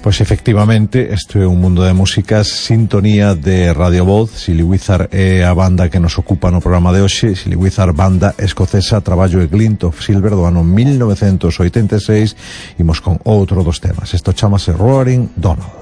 Pois efectivamente, este é un mundo de músicas, sintonía de Radio Voz. Silly Wizard é a banda que nos ocupa no programa de hoxe. Silly Wizard, banda escocesa, traballo de Glint of Silver do ano 1986. Imos con outro dos temas. Isto chamase Roaring Donald.